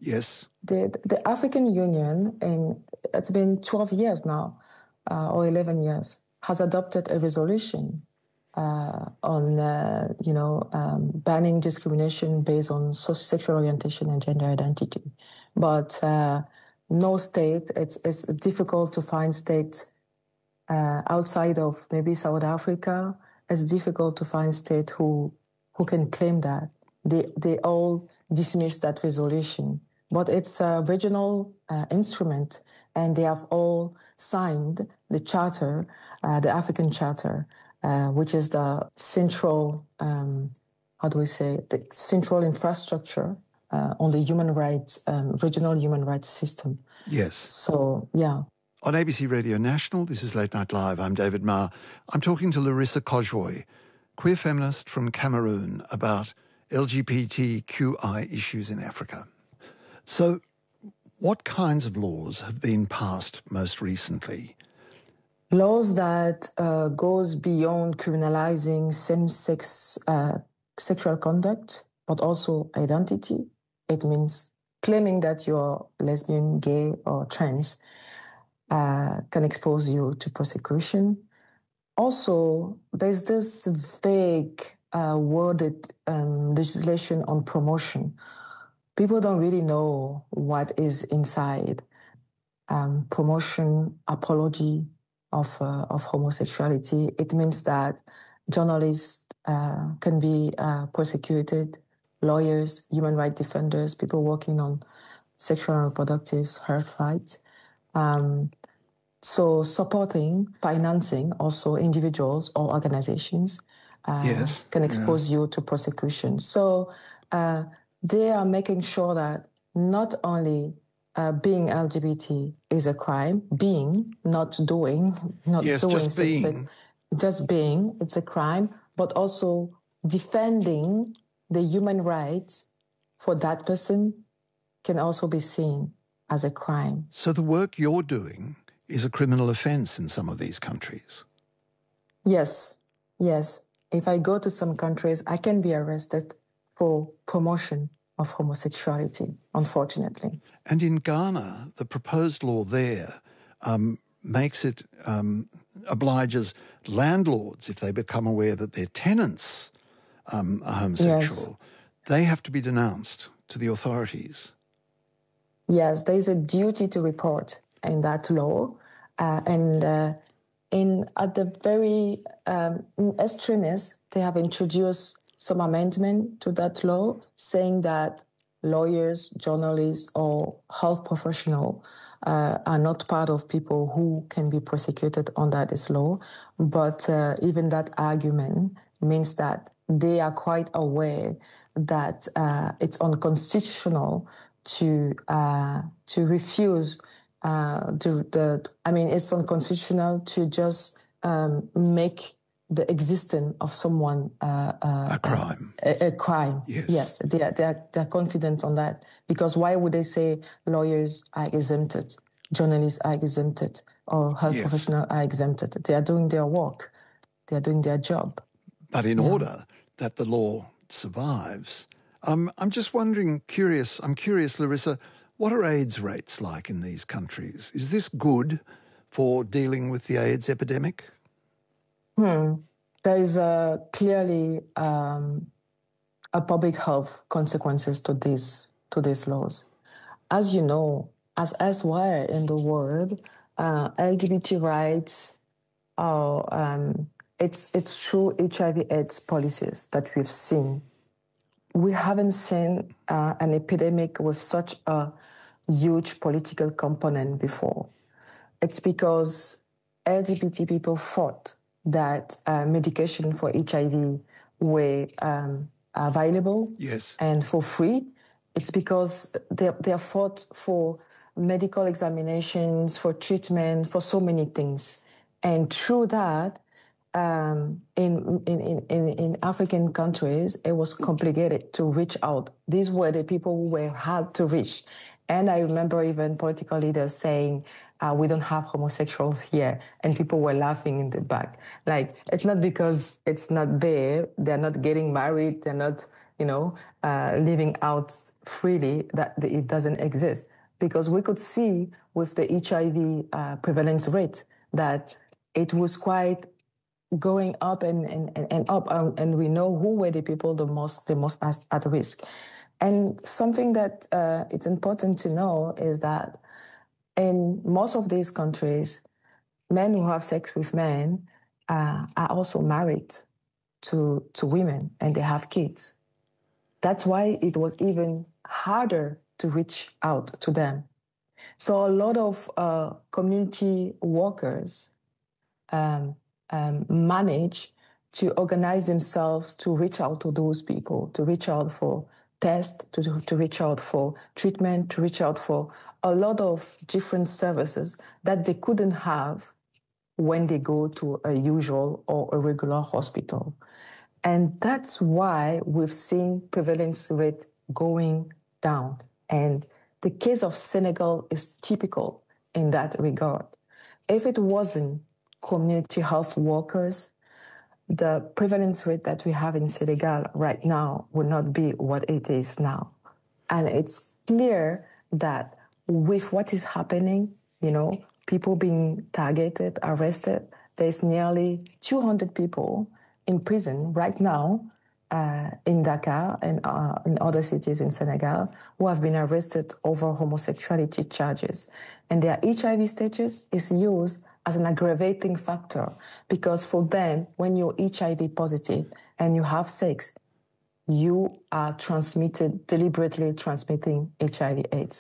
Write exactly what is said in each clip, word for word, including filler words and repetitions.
Yes. The, the African Union, and it's been twelve years now, uh, or eleven years, has adopted a resolution uh, on, uh, you know, um, banning discrimination based on social, sexual orientation and gender identity. But uh, no state, it's, it's difficult to find states uh, outside of maybe South Africa. It's difficult to find states who who can claim that. They, they all dismiss that resolution. But it's a regional uh, instrument, and they have all signed the charter, uh, the African Charter, uh, which is the central, um, how do we say, the central infrastructure uh, on the human rights, um, regional human rights system. Yes. So, yeah. On A B C Radio National, this is Late Night Live. I'm David Marr. I'm talking to Larissa Kojwoy, queer feminist from Cameroon, about L G B T Q I issues in Africa. So what kinds of laws have been passed most recently? Laws that uh, goes beyond criminalizing same-sex uh, sexual conduct, but also identity. It means claiming that you're lesbian, gay, or trans uh, can expose you to prosecution. Also, there's this vague uh, worded um, legislation on promotion. People don't really know what is inside um, promotion, apology of uh, of homosexuality. It means that journalists uh, can be uh, persecuted, lawyers, human rights defenders, people working on sexual and reproductive health rights. Um, so supporting, financing also individuals or organizations uh, yes. can expose yeah. you to prosecution. So uh, they are making sure that not only uh, being L G B T is a crime, being, not doing, not yes, doing just being. just being, it's a crime, but also defending the human rights for that person can also be seen as a crime. So the work you're doing is a criminal offence in some of these countries? Yes, yes. If I go to some countries, I can be arrested for promotion of homosexuality, unfortunately. And in Ghana, the proposed law there um, makes it, um, obliges landlords, if they become aware that their tenants um, are homosexual, yes. they have to be denounced to the authorities. Yes, there is a duty to report in that law. Uh, and uh, in at the very um, extremists, they have introduced some amendment to that law saying that lawyers, journalists, or health professionals uh, are not part of people who can be prosecuted under this law. But uh, even that argument means that they are quite aware that uh, it's unconstitutional to uh, to refuse uh, the, the. I mean, it's unconstitutional to just um, make the existence of someone uh, uh, a crime. A, a crime. Yes. Yes, they are, they are they are confident on that, because why would they say lawyers are exempted, journalists are exempted, or health yes. professionals are exempted? They are doing their work, they are doing their job. But in yeah. order that the law survives, um, I'm just wondering, curious. I'm curious, Larissa, what are AIDS rates like in these countries? Is this good for dealing with the AIDS epidemic? Hmm. There is a, clearly um, a public health consequences to these to these laws. As you know, as elsewhere in the world, uh, L G B T rights are um, it's it's through H I V/AIDS policies that we've seen. We haven't seen uh, an epidemic with such a huge political component before. It's because L G B T people fought that uh, medication for H I V were um, available yes. and for free. It's because they they fought for medical examinations, for treatment, for so many things. And through that, um, in, in, in, in African countries, it was complicated to reach out. These were the people who were hard to reach. And I remember even political leaders saying, Uh, we don't have homosexuals here, and people were laughing in the back. Like, it's not because it's not there, they're not getting married, they're not you know, uh, living out freely, that it doesn't exist. Because we could see with the H I V uh, prevalence rate that it was quite going up and, and, and up, um, and we know who were the people the most the most at, at risk. And something that uh, it's important to know is that in most of these countries, men who have sex with men uh, are also married to to women, and they have kids. That's why it was even harder to reach out to them. So a lot of uh, community workers um, um, manage to organize themselves to reach out to those people, to reach out for tests, to, to reach out for treatment, to reach out for a lot of different services that they couldn't have when they go to a usual or a regular hospital. And that's why we've seen prevalence rate going down. And the case of Senegal is typical in that regard. If it wasn't community health workers, the prevalence rate that we have in Senegal right now would not be what it is now. And it's clear that with what is happening, you know, people being targeted, arrested, there's nearly two hundred people in prison right now uh, in Dakar and uh, in other cities in Senegal who have been arrested over homosexuality charges. And their H I V status is used as an aggravating factor because for them, when you're H I V positive and you have sex, you are transmitted, deliberately transmitting H I V AIDS.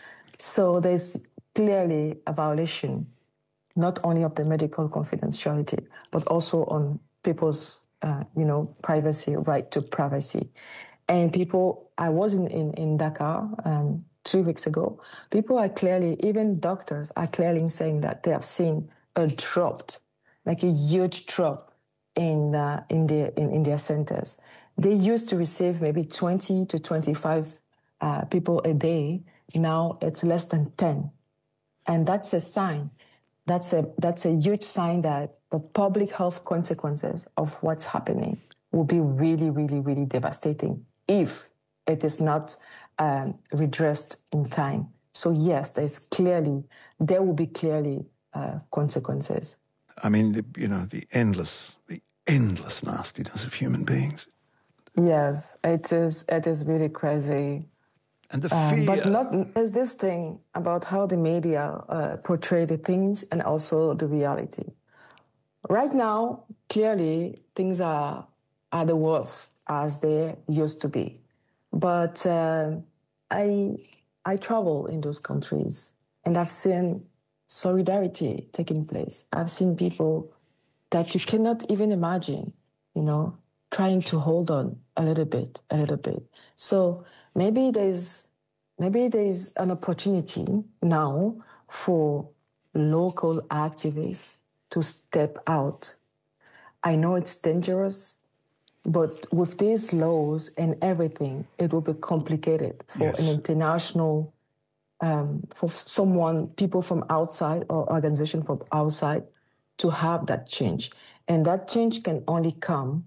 So there's clearly a violation, not only of the medical confidentiality, but also on people's, uh, you know, privacy, right to privacy. And people, I was in, in, in Dakar um, two weeks ago, people are clearly, even doctors are clearly saying that they have seen a drop, like a huge drop in, uh, in, their, in, in their centers. They used to receive maybe twenty to twenty-five uh, people a day. Now it's less than ten. And that's a sign. That's a that's a huge sign that the public health consequences of what's happening will be really, really, really devastating if it is not um, redressed in time. So yes, there's clearly, there will be clearly uh, consequences. I mean, the, you know, the endless, the endless nastiness of human beings. Yes, it is. It is really crazy. And the fear. Um, but not, there's this thing about how the media uh, portray the things and also the reality. Right now, clearly, things are, are the worst as they used to be. But uh, I, I travel in those countries and I've seen solidarity taking place. I've seen people that you cannot even imagine, you know, trying to hold on a little bit, a little bit. So maybe there's maybe there's an opportunity now for local activists to step out. I know it's dangerous, but with these laws and everything, it will be complicated for Yes. an international, um, for someone, people from outside or organization from outside to have that change. And that change can only come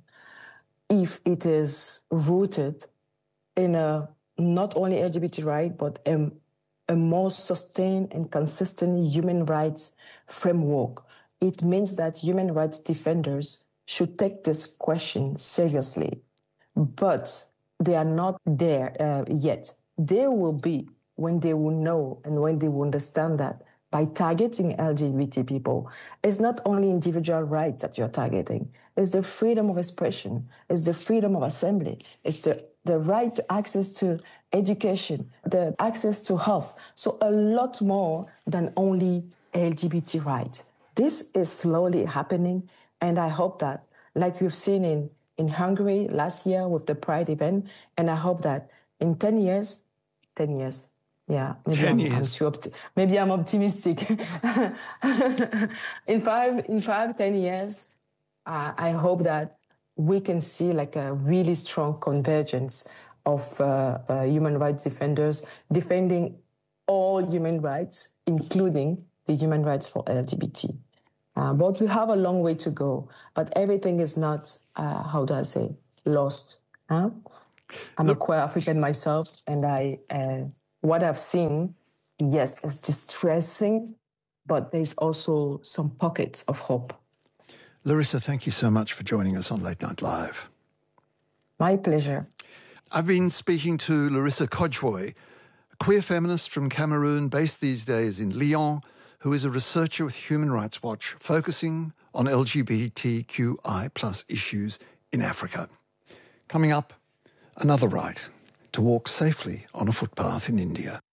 if it is rooted in a not only L G B T right, but a, a more sustained and consistent human rights framework. It means that human rights defenders should take this question seriously, but they are not there uh, yet. They will be when they will know and when they will understand that by targeting L G B T people, it's not only individual rights that you're targeting, it's the freedom of expression, it's the freedom of assembly, it's the, the right to access to education, the access to health. So a lot more than only L G B T rights. This is slowly happening, and I hope that, like we've seen in, in Hungary last year with the Pride event, and I hope that in ten years, ten years, yeah, maybe ten I'm, years. I'm too opti- maybe I'm optimistic. in five, in five, ten years, uh, I hope that we can see like a really strong convergence of uh, uh, human rights defenders defending all human rights, including the human rights for L G B T. Uh, but we have a long way to go. But everything is not, uh, how do I say, lost. Huh? I'm Look, a queer African myself, and I uh, what I've seen, yes, is distressing, but there's also some pockets of hope. Larissa, thank you so much for joining us on Late Night Live. My pleasure. I've been speaking to Larissa Codjoy, a queer feminist from Cameroon based these days in Lyon, who is a researcher with Human Rights Watch focusing on L G B T Q I plus issues in Africa. Coming up, another right to walk safely on a footpath in India.